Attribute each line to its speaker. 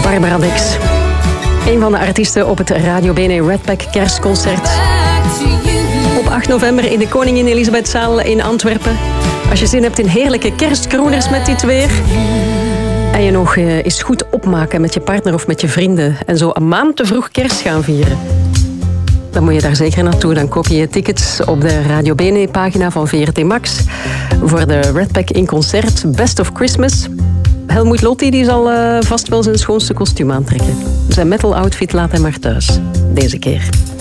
Speaker 1: Barbara Dix. Een van de artiesten op het Radio Bene Redpack kerstconcert. Op 8 november in de Koningin Elisabethzaal in Antwerpen. Als je zin hebt in heerlijke kerstkroeners met dit weer. En je nog eens goed opmaken met je partner of met je vrienden. En zo een maand te vroeg kerst gaan vieren. Dan moet je daar zeker naartoe. Dan koop je je tickets op de Radio Bene-pagina van VRT Max. Voor de Redpack in concert Best of Christmas. Helmut Lotti die zal vast wel zijn schoonste kostuum aantrekken. Zijn metal outfit laat hij maar thuis. Deze keer.